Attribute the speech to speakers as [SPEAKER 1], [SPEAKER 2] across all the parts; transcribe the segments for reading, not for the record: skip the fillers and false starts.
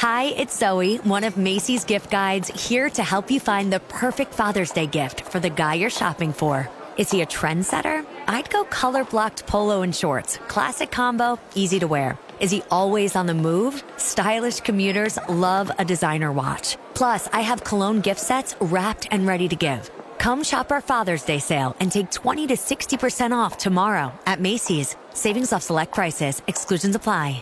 [SPEAKER 1] Hi, it's Zoe, one of Macy's gift guides, here to help you find the perfect Father's Day gift for the guy you're shopping for. Is he a trendsetter? I'd go color-blocked polo and shorts. Classic combo, easy to wear. Is he always on the move? Stylish commuters love a designer watch. Plus, I have cologne gift sets wrapped and ready to give. Come shop our Father's Day sale and take 20 to 60% off tomorrow at Macy's. Savings off select prices. Exclusions apply.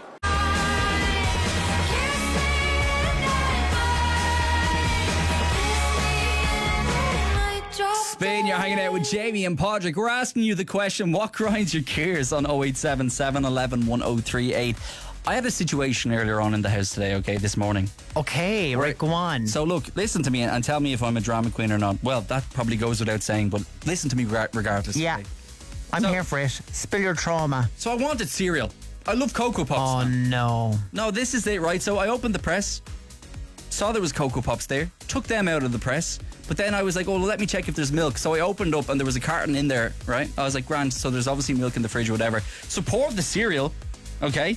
[SPEAKER 2] Spain, you're hanging out with Jamie and Padraig. We're asking you the question, what grinds your gears on 087 711 1038? I had a situation earlier on in the house today, this morning.
[SPEAKER 3] Okay, right, go on.
[SPEAKER 2] So look, listen to me and tell me if I'm a drama queen or not. Well, that probably goes without saying, but listen to me regardless.
[SPEAKER 3] Yeah,
[SPEAKER 2] okay?
[SPEAKER 3] I'm here for it. Spill your trauma.
[SPEAKER 2] So I wanted cereal. I love Cocoa Pops.
[SPEAKER 3] Oh, no.
[SPEAKER 2] No, this is it, right? So I opened the press, saw there was Cocoa Pops there, took them out of the press, but then I was like, oh, well, let me check if there's milk. So I opened up and there was a carton in there, right? I was like, grand, so there's obviously milk in the fridge or whatever. So poured the cereal, okay?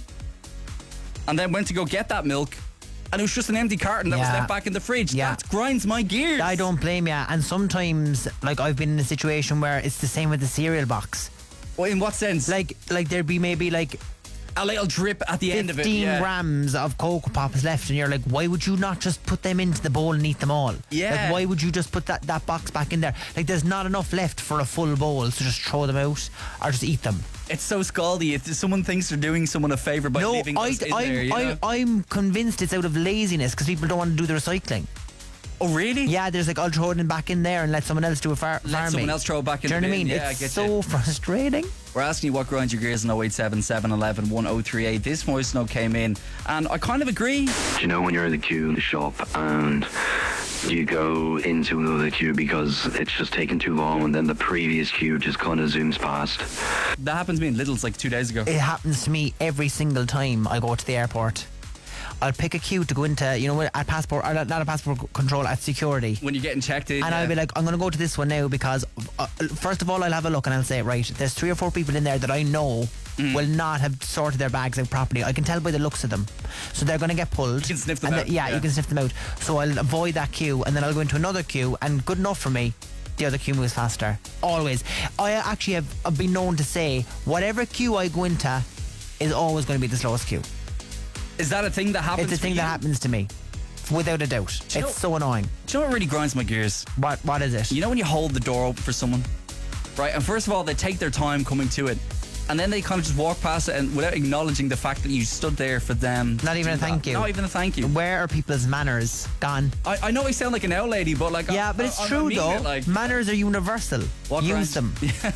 [SPEAKER 2] And then went to go get that milk, and it was just an empty carton that was left back in the fridge.
[SPEAKER 3] Yeah.
[SPEAKER 2] That grinds my gears.
[SPEAKER 3] I don't blame you. And sometimes, like, I've been in a situation where it's the same with the cereal box.
[SPEAKER 2] Well, in what sense?
[SPEAKER 3] Like there'd be maybe like
[SPEAKER 2] a little drip at the end of it.
[SPEAKER 3] 15 grams of Cocoa Pops left, and you're like, why would you not just put them into the bowl and eat them all?
[SPEAKER 2] Yeah.
[SPEAKER 3] Like, why would you just put that box back in there? Like, there's not enough left for a full bowl, so just throw them out or just eat them.
[SPEAKER 2] It's so scaldy. If someone thinks they're doing someone a favour by leaving those in there, you know?
[SPEAKER 3] I'm convinced it's out of laziness because people don't want to do the recycling.
[SPEAKER 2] Oh, really?
[SPEAKER 3] Yeah, there's like, I'll throw it in back in there and let someone else do it for
[SPEAKER 2] Let someone else throw it back in
[SPEAKER 3] the
[SPEAKER 2] the
[SPEAKER 3] bin.
[SPEAKER 2] bin.
[SPEAKER 3] Do you know what I mean?
[SPEAKER 2] Yeah,
[SPEAKER 3] It's
[SPEAKER 2] I get
[SPEAKER 3] so
[SPEAKER 2] you.
[SPEAKER 3] frustrating.
[SPEAKER 2] We're asking you what grinds your gears in 087 711 1038. This voice note came in, and I kind of agree.
[SPEAKER 4] Do you know when you're in the queue in the shop and you go into another queue because it's just taking too long, and then the previous queue just kind of zooms past?
[SPEAKER 2] That happened to me in Lidl's like 2 days ago.
[SPEAKER 3] It happens to me every single time I go to the airport. I'll pick a queue to go into, at passport, or not at passport control, at security.
[SPEAKER 2] When you're getting checked in.
[SPEAKER 3] And I'll be like, I'm going to go to this one now because, first of all, I'll have a look and I'll say, right, there's 3 or 4 people in there that I know will not have sorted their bags out properly. I can tell by the looks of them. So they're going to get pulled.
[SPEAKER 2] You can sniff them out.
[SPEAKER 3] You can sniff them out. So I'll avoid that queue and then I'll go into another queue, and good enough for me, the other queue moves faster. Always. I actually have been known to say, whatever queue I go into is always going to be the slowest queue.
[SPEAKER 2] Is that a thing that happens?
[SPEAKER 3] It's a thing that happens to me, without a doubt. It's so annoying.
[SPEAKER 2] Do you know what really grinds my gears?
[SPEAKER 3] What is it?
[SPEAKER 2] You know when you hold the door open for someone, right? And first of all, they take their time coming to it, and then they kind of just walk past it and without acknowledging the fact that you stood there for them.
[SPEAKER 3] Not even a thank you.
[SPEAKER 2] Not even a thank you.
[SPEAKER 3] Where are people's manners gone?
[SPEAKER 2] I know I sound like an old lady, but like...
[SPEAKER 3] Yeah, but it's
[SPEAKER 2] I
[SPEAKER 3] true
[SPEAKER 2] mean
[SPEAKER 3] though.
[SPEAKER 2] it, like,
[SPEAKER 3] manners are universal. Use them.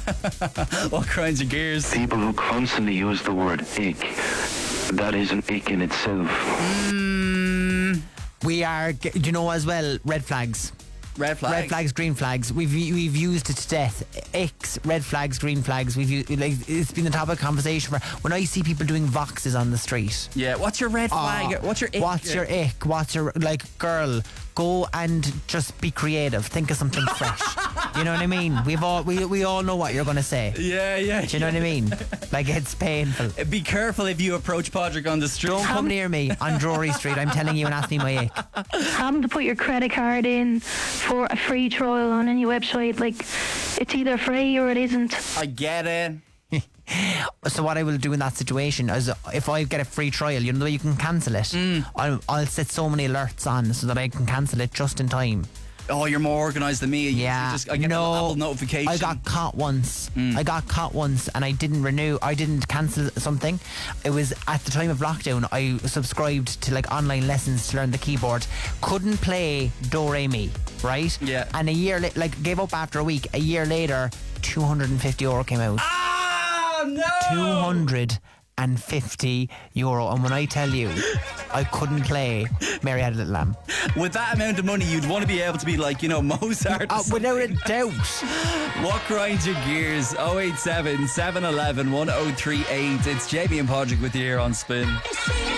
[SPEAKER 2] what grinds your gears?
[SPEAKER 4] People who constantly use the word ick. That is an ick in itself.
[SPEAKER 3] We are, do you know as well, red flags.
[SPEAKER 2] Red flags.
[SPEAKER 3] Red flags, green flags. We've used it to death. Icks, red flags, green flags. It's been the topic of conversation for when I see people doing voxes on the street.
[SPEAKER 2] Yeah. What's your red flag? What's your ick?
[SPEAKER 3] What's your ick? What's your, girl, go and just be creative. Think of something fresh. You know what I mean? We all know what you're going to say.
[SPEAKER 2] Yeah.
[SPEAKER 3] Do you know what I mean? Like, it's painful.
[SPEAKER 2] Be careful if you approach Padraig on the street.
[SPEAKER 3] Don't come near me on Drury Street. I'm telling you, and ask me my ick.
[SPEAKER 5] Having to put your credit card in for a free trial on any website, like, it's either free or it isn't.
[SPEAKER 2] I get it.
[SPEAKER 3] So what I will do in that situation is, if I get a free trial, you know the way you can cancel it, I'll set so many alerts on so that I can cancel it just in time.
[SPEAKER 2] Oh, you're more organised than me.
[SPEAKER 3] Yeah.
[SPEAKER 2] I get an Apple notification.
[SPEAKER 3] I got caught once. And I didn't renew. I didn't cancel something. It was at the time of lockdown. I subscribed to like online lessons to learn the keyboard. Couldn't play Do Re Mi, right?
[SPEAKER 2] Yeah.
[SPEAKER 3] And a year gave up after a week. A year later, €250 came out.
[SPEAKER 2] Oh no!
[SPEAKER 3] €250. And when I tell you, I couldn't play Mary Had a Little Lamb.
[SPEAKER 2] With that amount of money, you'd want to be able to be like, Mozart.
[SPEAKER 3] Without a doubt.
[SPEAKER 2] What grinds your gears? 087 711 1038. It's Jamie and Padraig with you here on Spin.